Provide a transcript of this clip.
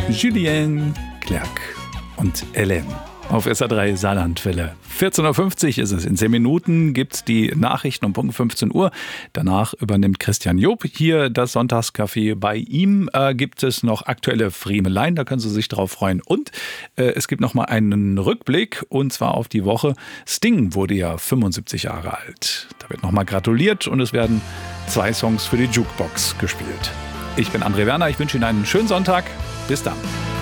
Julien Clerc und Hélène auf SA3 Saarlandwelle. 14.50 Uhr ist es. In 10 Minuten gibt es die Nachrichten um Punkt 15 Uhr. Danach übernimmt Christian Job hier das Sonntagscafé. Bei ihm gibt es noch aktuelle Friemeleien, da können Sie sich drauf freuen. Und es gibt noch mal einen Rückblick, und zwar auf die Woche. Sting wurde ja 75 Jahre alt. Da wird noch mal gratuliert und es werden 2 Songs für die Jukebox gespielt. Ich bin André Werner, ich wünsche Ihnen einen schönen Sonntag. Bis dann.